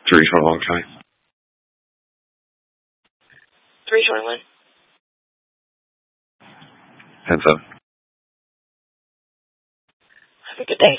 321, okay. 321. Heads up. Have a good day.